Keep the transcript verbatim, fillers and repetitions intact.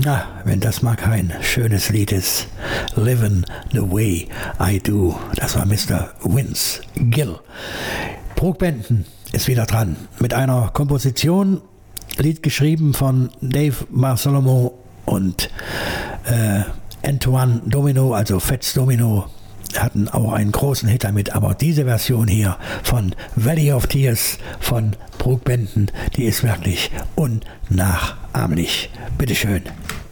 Na, wenn das mal kein schönes Lied ist. Livin' the Way I Do. Das war Mister Vince Gill. Brooke Benton ist wieder dran mit einer Komposition, Lied geschrieben von Dave Bartholomew und äh, Antoine Domino, also Fats Domino, hatten auch einen großen Hit damit, aber diese Version hier von Valley of Tears von Brooke Benton, die ist wirklich unnachahmlich. Bitteschön.